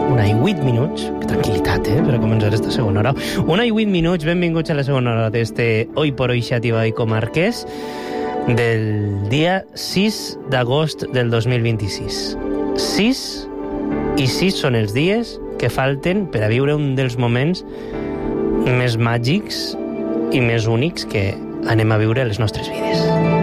1 i 8 minuts. Que tranquil·litat, per a començar esta segona hora. 1 i 8 minuts, benvinguts a la segona hora d'este Hoy por Hoy Xàtiva i Comarques del dia 6 d'agost del 2026. 6 i 6 són els dies que falten per a viure un dels moments més màgics i més únics que anem a viure a les nostres vides.